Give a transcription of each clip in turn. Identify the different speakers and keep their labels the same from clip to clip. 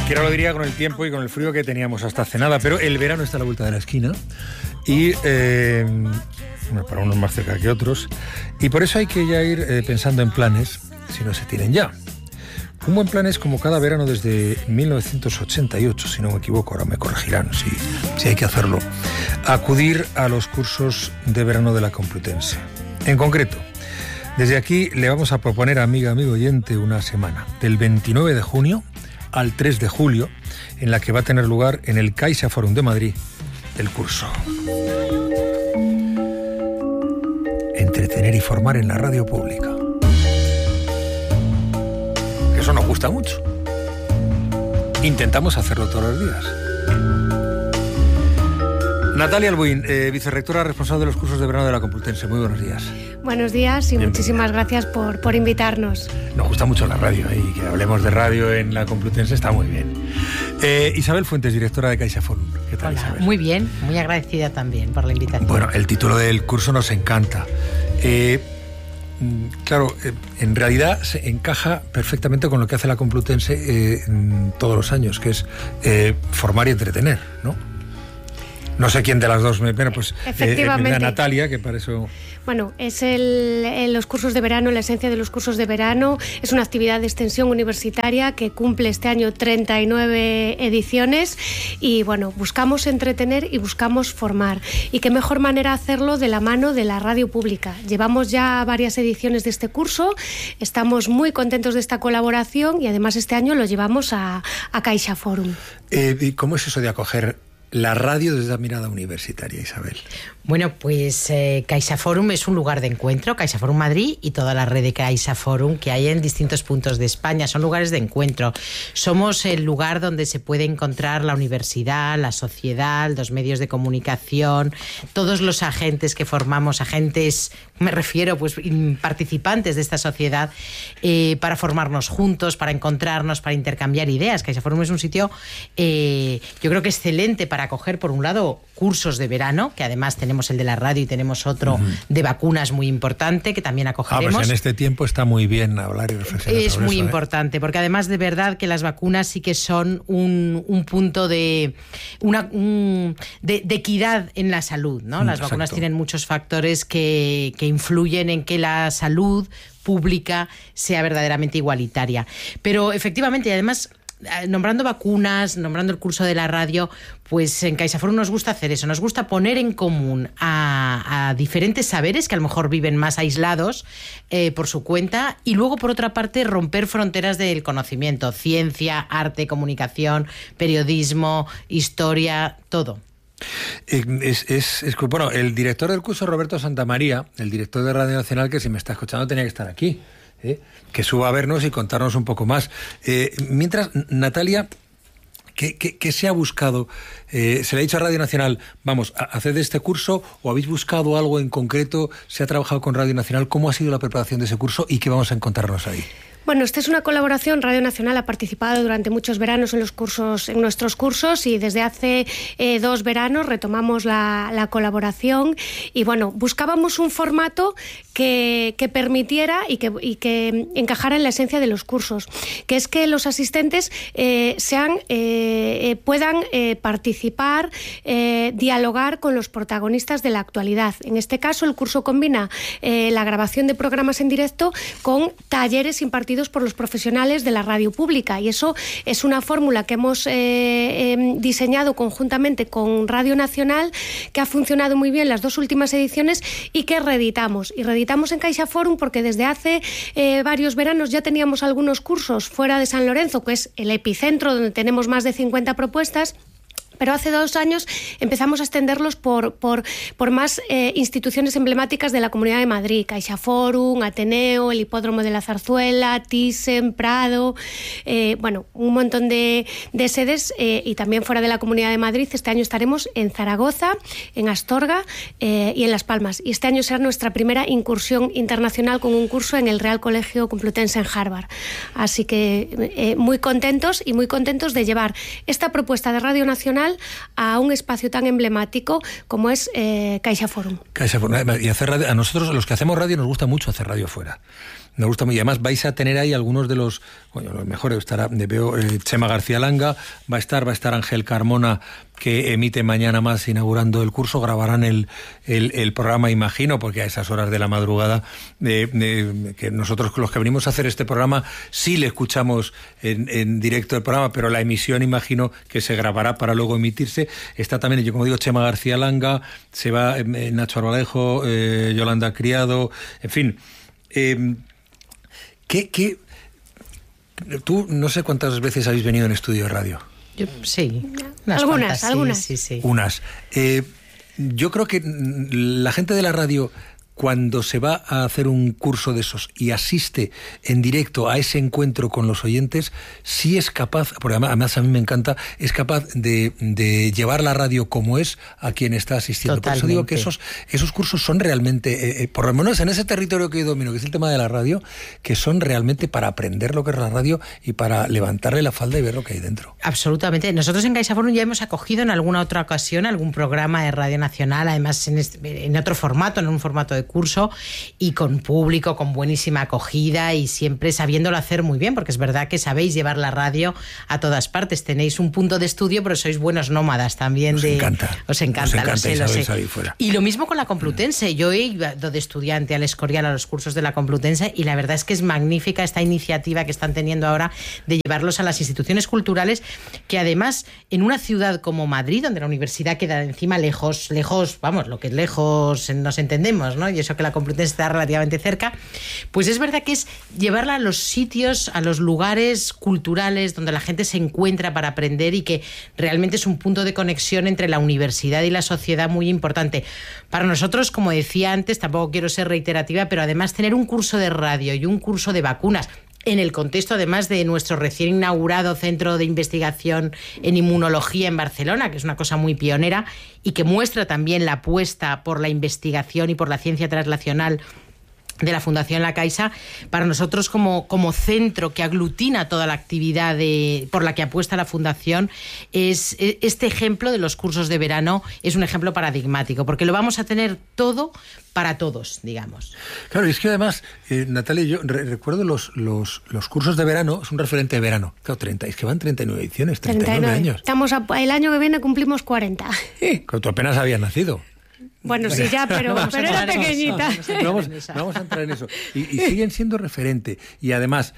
Speaker 1: Cualquiera lo diría con el tiempo y con el frío que teníamos hasta hace nada, pero el verano está a la vuelta de la esquina y para unos más cerca que otros, y por eso hay que ya ir pensando en planes, si no se tienen ya. Un buen plan es, como cada verano desde 1988, si no me equivoco, ahora me corregirán si hay que hacerlo, acudir a los cursos de verano de la Complutense. En concreto, desde aquí le vamos a proponer, amigo oyente, una semana, del 29 de junio al 3 de julio, en la que va a tener lugar en el CaixaForum de Madrid el curso Entretener y formar en la radio pública. Eso nos gusta mucho. Intentamos hacerlo todos los días. Natalia Albuín, vicerrectora responsable de los cursos de verano de la Complutense. Muy buenos días.
Speaker 2: Buenos días y muchísimas gracias por invitarnos.
Speaker 1: Nos gusta mucho la radio y que hablemos de radio en la Complutense está muy bien. Isabel Fuentes, directora de CaixaForum. ¿Qué tal,
Speaker 3: Hola,
Speaker 1: Isabel?
Speaker 3: muy bien, muy agradecida también por la invitación.
Speaker 1: Bueno, el título del curso nos encanta. Claro, en realidad se encaja perfectamente con lo que hace la Complutense todos los años, que es formar y entretener, ¿no? No sé quién de las dos pues
Speaker 2: efectivamente.
Speaker 1: Natalia, que para eso...
Speaker 2: Bueno, es los cursos de verano, la esencia de los cursos de verano. Es una actividad de extensión universitaria que cumple este año 39 ediciones y, bueno, buscamos entretener y buscamos formar. Y qué mejor manera hacerlo de la mano de la radio pública. Llevamos ya varias ediciones de este curso, estamos muy contentos de esta colaboración y además este año lo llevamos a CaixaForum.
Speaker 1: ¿Y cómo es eso de acoger la radio desde la mirada universitaria, Isabel?
Speaker 3: Bueno, pues CaixaForum es un lugar de encuentro, CaixaForum Madrid y toda la red de CaixaForum que hay en distintos puntos de España. Son lugares de encuentro. Somos el lugar donde se puede encontrar la universidad, la sociedad, los medios de comunicación, todos los agentes que formamos, me refiero, pues participantes de esta sociedad, para formarnos juntos, para encontrarnos, para intercambiar ideas. CaixaForum es un sitio, yo creo que excelente para acoger, por un lado, cursos de verano, que además tenemos el de la radio y tenemos otro de vacunas muy importante que también acogeremos.
Speaker 1: Pues en este tiempo está muy bien hablar y reflexionar sobre
Speaker 3: es muy
Speaker 1: eso,
Speaker 3: importante, porque además de verdad que las vacunas sí que son un punto de equidad en la salud, ¿no? Las vacunas tienen muchos factores que influyen en que la salud pública sea verdaderamente igualitaria. Pero efectivamente, y además, nombrando vacunas, nombrando el curso de la radio, pues en CaixaForum nos gusta hacer eso, nos gusta poner en común a diferentes saberes que a lo mejor viven más aislados por su cuenta, y luego, por otra parte, romper fronteras del conocimiento, ciencia, arte, comunicación, periodismo, historia, todo.
Speaker 1: Bueno, el director del curso, Roberto Santamaría, el director de Radio Nacional, que si me está escuchando tenía que estar aquí, que suba a vernos y contarnos un poco más. Mientras, Natalia, ¿qué se ha buscado? ¿Se le ha dicho a Radio Nacional, vamos, haced este curso, o habéis buscado algo en concreto? ¿Se ha trabajado con Radio Nacional? ¿Cómo ha sido la preparación de ese curso y qué vamos a encontrarnos ahí?
Speaker 2: Bueno, esta es una colaboración. Radio Nacional ha participado durante muchos veranos en nuestros cursos, y desde hace 2 veranos retomamos la colaboración. Y bueno, buscábamos un formato que permitiera y que encajara en la esencia de los cursos, que es que los asistentes puedan participar, dialogar con los protagonistas de la actualidad. En este caso, el curso combina la grabación de programas en directo con talleres impartidos por los profesionales de la radio pública, y eso es una fórmula que hemos diseñado conjuntamente con Radio Nacional, que ha funcionado muy bien las 2 últimas ediciones y que reeditamos en CaixaForum, porque desde hace varios veranos ya teníamos algunos cursos fuera de San Lorenzo, que es el epicentro donde tenemos más de 50 propuestas. Pero hace 2 años empezamos a extenderlos por más instituciones emblemáticas de la Comunidad de Madrid: CaixaForum, Ateneo, el Hipódromo de la Zarzuela, Thyssen, Prado, un montón de sedes, y también fuera de la Comunidad de Madrid. Este año estaremos en Zaragoza, en Astorga y en Las Palmas. Y este año será nuestra primera incursión internacional con un curso en el Real Colegio Complutense en Harvard. Así que muy contentos de llevar esta propuesta de Radio Nacional a un espacio tan emblemático como es CaixaForum.
Speaker 1: Y hacer radio, a nosotros, los que hacemos radio, nos gusta mucho hacer radio fuera. Nos gusta muy. Y además vais a tener ahí algunos de los mejores. Veo Chema García Langa, va a estar Ángel Carmona, que emite mañana más inaugurando el curso. Grabarán el programa, imagino, porque a esas horas de la madrugada, que nosotros los que venimos a hacer este programa sí le escuchamos en directo el programa, pero la emisión imagino que se grabará para luego emitirse. Está también, yo como digo, Chema García Langa, se va Nacho Arbalejo, Yolanda Criado, en fin. Tú no sé cuántas veces habéis venido en estudio de radio.
Speaker 3: Sí,
Speaker 2: algunas.
Speaker 3: Sí.
Speaker 1: Unas. Yo creo que la gente de la radio, cuando se va a hacer un curso de esos y asiste en directo a ese encuentro con los oyentes, sí es capaz, porque además a mí me encanta, es capaz de llevar la radio como es a quien está asistiendo.
Speaker 3: Totalmente.
Speaker 1: Por eso digo que esos cursos son realmente, por lo menos en ese territorio que yo domino, que es el tema de la radio, que son realmente para aprender lo que es la radio y para levantarle la falda y ver lo que hay dentro.
Speaker 3: Absolutamente. Nosotros en CaixaForum ya hemos acogido en alguna otra ocasión algún programa de Radio Nacional, además en otro formato, en un formato de curso, y con público, con buenísima acogida y siempre sabiéndolo hacer muy bien, porque es verdad que sabéis llevar la radio a todas partes. Tenéis un punto de estudio, pero sois buenos nómadas también. Os
Speaker 1: encanta,
Speaker 3: lo sé.
Speaker 1: Salir fuera.
Speaker 3: Y lo mismo con la Complutense. Yo he ido de estudiante al Escorial a los cursos de la Complutense y la verdad es que es magnífica esta iniciativa que están teniendo ahora de llevarlos a las instituciones culturales, que además en una ciudad como Madrid, donde la universidad queda encima lejos, vamos, lo que es lejos nos entendemos, ¿no? Y eso que la Complutense está relativamente cerca, pues es verdad que es llevarla a los sitios, a los lugares culturales donde la gente se encuentra para aprender y que realmente es un punto de conexión entre la universidad y la sociedad muy importante. Para nosotros, como decía antes, tampoco quiero ser reiterativa, pero además tener un curso de radio y un curso de vacunas, en el contexto además de nuestro recién inaugurado centro de investigación en inmunología en Barcelona, que es una cosa muy pionera y que muestra también la apuesta por la investigación y por la ciencia translacional de la Fundación La Caixa, para nosotros como centro que aglutina toda la actividad por la que apuesta la Fundación, este ejemplo de los cursos de verano es un ejemplo paradigmático, porque lo vamos a tener todo para todos, digamos. Claro,
Speaker 1: y es que además, Natalia, yo recuerdo los cursos de verano, es un referente de verano. Claro, es que van 39 ediciones, 39 años.
Speaker 2: El año que viene cumplimos 40.
Speaker 1: Claro, tú apenas habías nacido.
Speaker 2: Bueno, sí, ya, pero era pequeñita.
Speaker 1: Vamos a entrar en eso. Y siguen siendo referente. Y además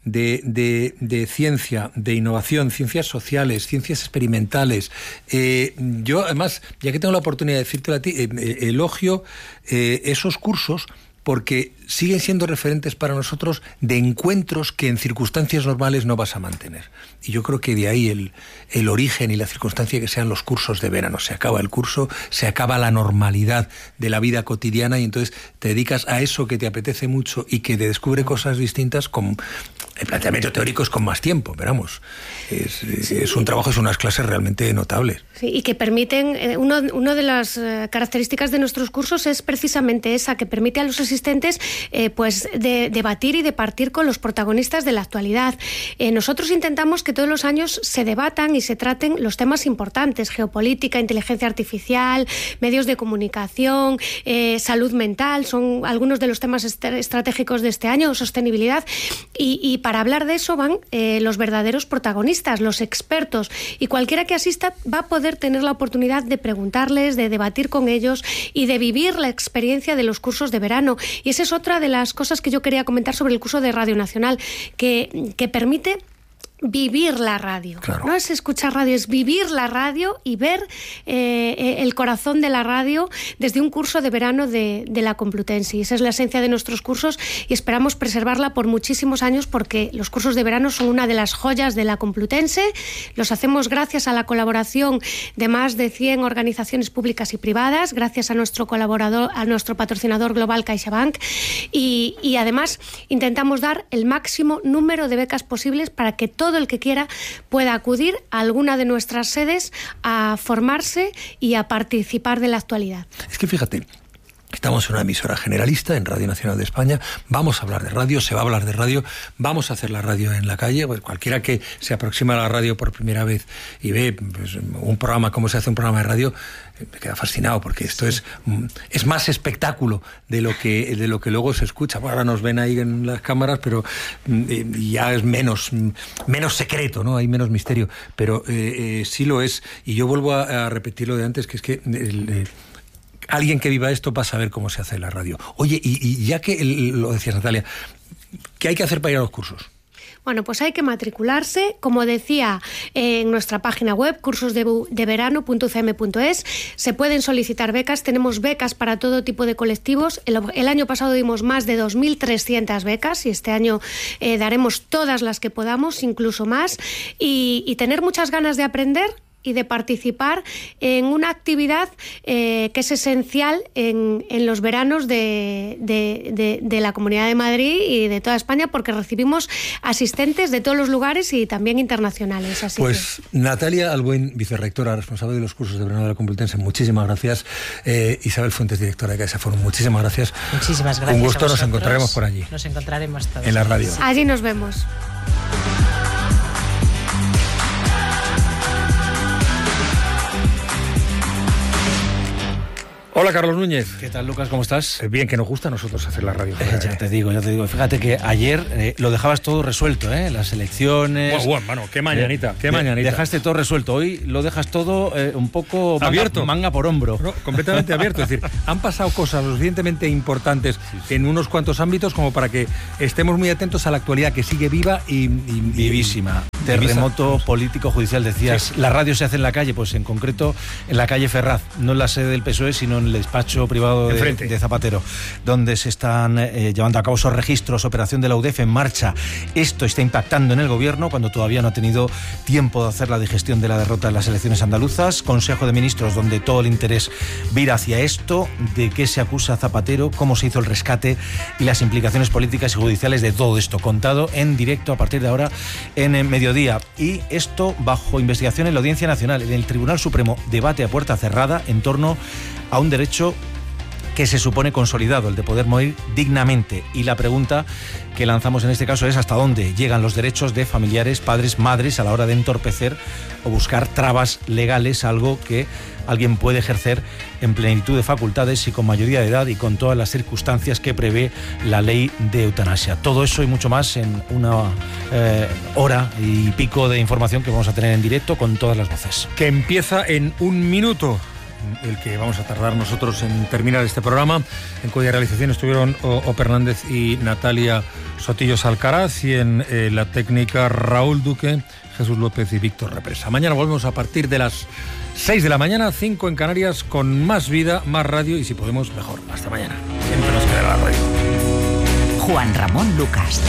Speaker 1: de ciencia, de innovación, ciencias sociales, ciencias experimentales. Yo, además, ya que tengo la oportunidad de decírtelo a ti, elogio esos cursos porque siguen siendo referentes para nosotros de encuentros que en circunstancias normales no vas a mantener. Y yo creo que de ahí el origen y la circunstancia que sean los cursos de verano. Se acaba el curso, se acaba la normalidad de la vida cotidiana y entonces te dedicas a eso que te apetece mucho y que te descubre cosas distintas con el planteamiento teórico es con más tiempo, pero vamos, es un trabajo, es unas clases realmente notables.
Speaker 2: Sí, y que permiten, una de las características de nuestros cursos es precisamente esa, que permite a los asistentes pues de debatir y de partir con los protagonistas de la actualidad. Nosotros intentamos que todos los años se debatan y se traten los temas importantes: geopolítica, inteligencia artificial, medios de comunicación, salud mental, son algunos de los temas estratégicos de este año, sostenibilidad, y para hablar de eso van los verdaderos protagonistas, los expertos, y cualquiera que asista va a poder tener la oportunidad de preguntarles, de debatir con ellos y de vivir la experiencia de los cursos de verano. Y esa es otra de las cosas que yo quería comentar sobre el curso de Radio Nacional, que permite vivir la radio. Claro. No es escuchar radio, es vivir la radio y ver el corazón de la radio desde un curso de verano de la Complutense. Y esa es la esencia de nuestros cursos y esperamos preservarla por muchísimos años, porque los cursos de verano son una de las joyas de la Complutense. Los hacemos gracias a la colaboración de más de 100 organizaciones públicas y privadas, gracias a nuestro colaborador, a nuestro patrocinador global CaixaBank, y además intentamos dar el máximo número de becas posibles para que todo el que quiera pueda acudir a alguna de nuestras sedes a formarse y a participar de la actualidad.
Speaker 1: Es que fíjate, Estamos en una emisora generalista, en Radio Nacional de España. Vamos a hablar de radio, se va a hablar de radio, vamos a hacer la radio en la calle. Pues cualquiera que se aproxima a la radio por primera vez y ve pues, un programa, cómo se hace un programa de radio, me queda fascinado, porque esto es más espectáculo de lo que luego se escucha. Bueno, ahora nos ven ahí en las cámaras, pero ya es menos secreto, ¿no? Hay menos misterio, pero sí lo es. Y yo vuelvo a repetir lo de antes, que es que alguien que viva esto va a saber cómo se hace la radio. Oye, y ya que lo decías, Natalia, ¿qué hay que hacer para ir a los cursos?
Speaker 2: Bueno, pues hay que matricularse, como decía, en nuestra página web, cursosdeverano.ucm.es. Se pueden solicitar becas, tenemos becas para todo tipo de colectivos. El año pasado dimos más de 2.300 becas y este año daremos todas las que podamos, incluso más, y tener muchas ganas de aprender y de participar en una actividad que es esencial en los veranos de la Comunidad de Madrid y de toda España, porque recibimos asistentes de todos los lugares y también internacionales. Así
Speaker 1: pues que... Natalia Albuín, vicerrectora, responsable de los cursos de verano de la Complutense, muchísimas gracias. Isabel Fuentes, directora de CaixaForum, muchísimas gracias.
Speaker 3: Muchísimas gracias.
Speaker 1: Un gusto, nos encontraremos por allí.
Speaker 3: Nos encontraremos todos.
Speaker 1: En la radio.
Speaker 2: Allí nos vemos.
Speaker 1: Hola, Carlos Núñez.
Speaker 4: ¿Qué tal, Lucas? ¿Cómo estás?
Speaker 1: Bien, que nos gusta a nosotros hacer la radio.
Speaker 4: Ya te digo. Fíjate que ayer lo dejabas todo resuelto, ¿eh? Las elecciones...
Speaker 1: Bueno, qué mañanita, qué mañanita.
Speaker 4: Dejaste todo resuelto. Hoy lo dejas todo un poco...
Speaker 1: Abierto.
Speaker 4: Manga por hombro.
Speaker 1: No, completamente abierto. Es decir, han pasado cosas lo suficientemente importantes en unos cuantos ámbitos como para que estemos muy atentos a la actualidad, que sigue viva y
Speaker 4: vivísima. Terremoto político judicial, decías. Sí. La radio se hace en la calle, pues en concreto en la calle Ferraz, no en la sede del PSOE, sino en el despacho privado de Zapatero, donde se están llevando a cabo esos registros, operación de la UDEF en marcha. Esto está impactando en el gobierno cuando todavía no ha tenido tiempo de hacer la digestión de la derrota en las elecciones andaluzas. Consejo de Ministros, donde todo el interés vira hacia esto, de qué se acusa a Zapatero, cómo se hizo el rescate y las implicaciones políticas y judiciales de todo esto, contado en directo a partir de ahora en mediodía. Y esto bajo investigación en la Audiencia Nacional. En el Tribunal Supremo debate a puerta cerrada en torno a un derecho que se supone consolidado, el de poder morir dignamente. Y la pregunta que lanzamos en este caso es hasta dónde llegan los derechos de familiares, padres, madres a la hora de entorpecer o buscar trabas legales, algo que alguien puede ejercer en plenitud de facultades y con mayoría de edad y con todas las circunstancias que prevé la ley de eutanasia. Todo eso y mucho más en una hora y pico de información que vamos a tener en directo con todas las voces.
Speaker 1: Que empieza en un minuto, el que vamos a tardar nosotros en terminar este programa, en cuya realización estuvieron Ope Hernández y Natalia Sotillos Alcaraz, y en la técnica Raúl Duque, Jesús López y Víctor Represa. Mañana volvemos a partir de las 6 de la mañana, 5 en Canarias, con más vida, más radio y si podemos, mejor. Hasta mañana. Siempre nos queda la radio.
Speaker 5: Juan Ramón Lucas.